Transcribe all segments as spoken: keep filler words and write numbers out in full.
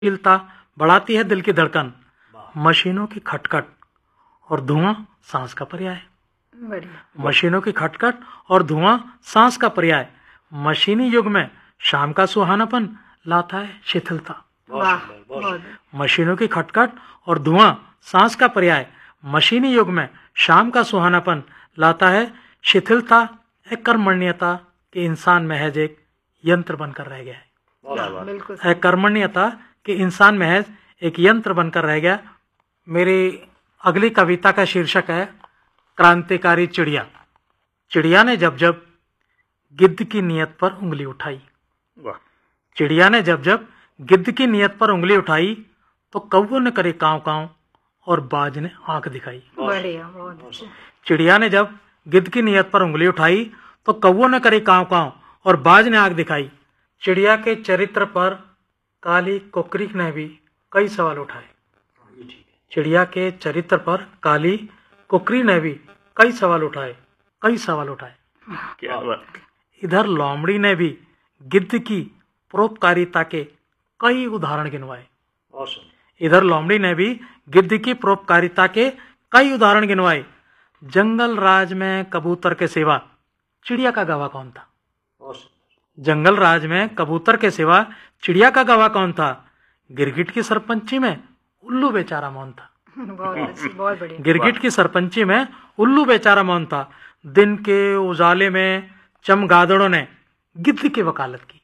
शीलता बढ़ाती है दिल की धड़कन। मशीनों की खटखट और धुआं सांस का पर्याय। बढ़िया। मशीनों की खटखट और धुआं सांस का पर्याय। मशीनी युग में शाम का सुहानापन लाता है शिथिलता। वाह, बहुत मशीनों की खटखट और धुआं सांस का पर्याय। मशीनी युग में शाम का सुहानापन लाता है शिथिलता। एक कर्मण्यता कि इंसान महज एक यंत्र बनकर रह गया है। बिल्कुल है कर्मण्यता कि इंसान महज एक यंत्र बनकर रह गया। मेरी अगली कविता का शीर्षक है क्रांतिकारी चिड़िया। चिड़िया ने जब जब गिद्ध की नियत पर उंगली उठाई। चिड़िया ने जब जब गिद्ध की नियत पर उंगली उठाई तो कौवों ने करे कांव कांव और बाज ने आंख दिखाई। बढ़िया, बहुत अच्छा। चिड़िया ने जब गिद्ध की नियत पर उंगली उठाई तो कौवों ने करे कांव कांव और बाज ने आंख दिखाई। चिड़िया के चरित्र पर काली कुकरी ने भी कई सवाल उठाए। चिड़िया के चरित्र पर काली कुकरी ने भी कई सवाल उठाए कई सवाल उठाए क्या बात। इधर लोमड़ी ने भी गिद्ध की परोपकारिता के कई उदाहरण गिनवाए। इधर लोमड़ी ने भी गिद्ध की परोपकारिता के कई उदाहरण गिनवाए। जंगल राज में कबूतर के सिवा चिड़िया का गवाह कौन था। जंगल राज में कबूतर के सिवा चिड़िया का गवाह कौन था। गिरगिट की सरपंची में उल्लू बेचारा मौन था। बहुत अच्छी, बहुत बढ़िया। गिरगिट की सरपंची में उल्लू बेचारा मौन था। दिन के उजाले में चमगादड़ों ने गिद्ध की वकालत की।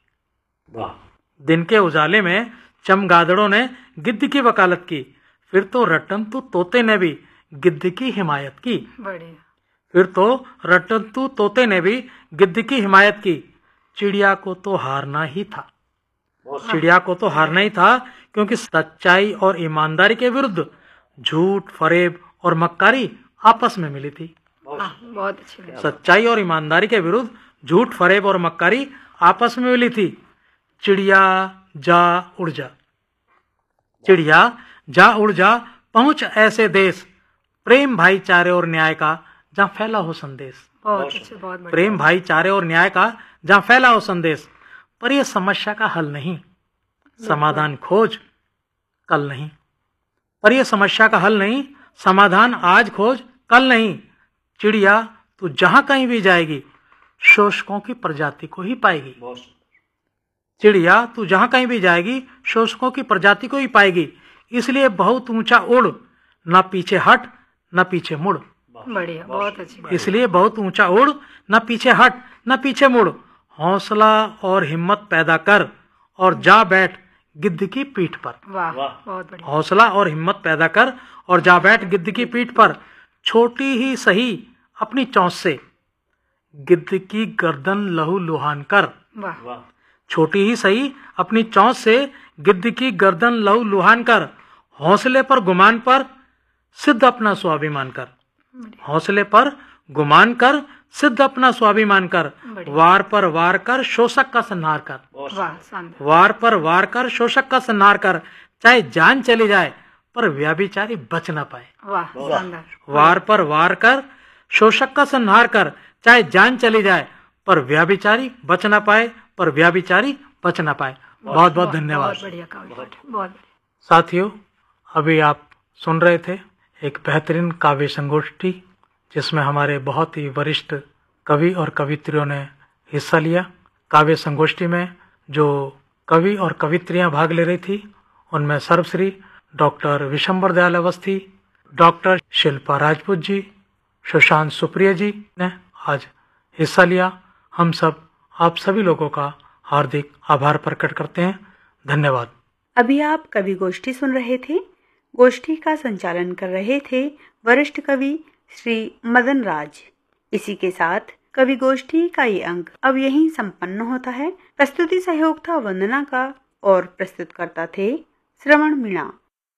दिन के उजाले में चमगादड़ों ने गिद्ध की वकालत की। फिर तो रटंतु तोते ने भी गिद्ध की हिमायत की। बढ़िया। फिर तो रटंतु तोते ने भी गिद्ध की हिमायत की। चिड़िया को तो हारना ही था। चिड़िया को तो हारना ही था क्योंकि सच्चाई और ईमानदारी के विरुद्ध झूठ, फरेब और मक्कारी आपस में मिली थी। बहुत अच्छी लगी। सच्चाई और ईमानदारी के विरुद्ध झूठ, फरेब और मक्कारी आपस में मिली थी। चिड़िया जा उड़ जा, चिड़िया जा उड़ जा, पहुंच ऐसे देश, प्रेम भाईचारे और न्याय का जहां फैला हो संदेश। बहुत अच्छे, बहुत बढ़िया। प्रेम भाईचारे और न्याय का जहां फैला हो संदेश। पर यह समस्या का हल नहीं, समाधान खोज कल नहीं। पर यह समस्या का हल नहीं, समाधान आज खोज कल नहीं। चिड़िया तू जहां कहीं भी जाएगी शोषकों की प्रजाति को ही पाएगी। चिड़िया तू जहां कहीं भी जाएगी शोषकों की प्रजाति को ही पाएगी। इसलिए बहुत ऊंचा उड़, ना पीछे हट ना पीछे मुड़। बढ़िया, बहुत अच्छी। इसलिए बहुत ऊंचा उड़, ना पीछे हट ना पीछे मुड़। हौसला और हिम्मत पैदा कर और जा बैठ गिद्ध की पीठ पर। वाह, बहुत बढ़िया। हौसला और हिम्मत पैदा कर और जा बैठ गिद्ध की पीठ पर। छोटी ही सही अपनी चोंच से गिद्ध की गर्दन लहू लुहान कर। वाह। छोटी ही सही अपनी चोंच से गिद्ध की गर्दन लहू लुहान कर। हौसले पर गुमान पर सिद्ध अपना स्वाभिमान कर। हौसले पर गुमान कर सिद्ध अपना स्वाभिमान कर। वार पर वार कर शोषक का संहार कर। वार पर वार कर शोषक का संहार कर। चाहे जान चली जाए पर व्यभिचारी बच ना पाए। वार पर वार कर शोषक का संहार कर। चाहे जान चली जाए पर व्यभिचारी बच ना पाए पर व्यभिचारी बच ना पाए। बहुत बहुत धन्यवाद। साथियों, अभी आप सुन रहे थे एक बेहतरीन काव्य संगोष्ठी जिसमें हमारे बहुत ही वरिष्ठ कवि और कवित्रियों ने हिस्सा लिया। काव्य संगोष्ठी में जो कवि और कवित्रियां भाग ले रही थी उनमें सर्वश्री डॉक्टर विशंबर दयाल अवस्थी, डॉक्टर शिल्पा राजपूत जी, सुशांत सुप्रिया जी ने आज हिस्सा लिया। हम सब आप सभी लोगों का हार्दिक आभार प्रकट करते हैं। धन्यवाद। अभी आप कवि गोष्ठी सुन रहे थे। गोष्ठी का संचालन कर रहे थे वरिष्ठ कवि श्री मदन राज। इसी के साथ कवि गोष्ठी का ये अंक अब यहीं संपन्न होता है। प्रस्तुति सहयोग था वंदना का और प्रस्तुतकर्ता थे श्रवण मीणा।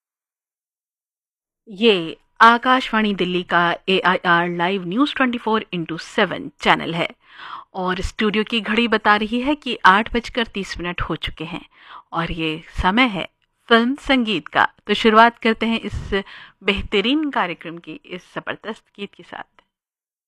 ये आकाशवाणी दिल्ली का ए I R live news twenty four into seven channel है और स्टूडियो की घड़ी बता रही है कि आठ बजकर तीस मिनट हो चुके हैं और ये समय है फिल्म संगीत का। तो शुरुआत करते हैं इस बेहतरीन कार्यक्रम की इस जबरदस्त गीत के साथ।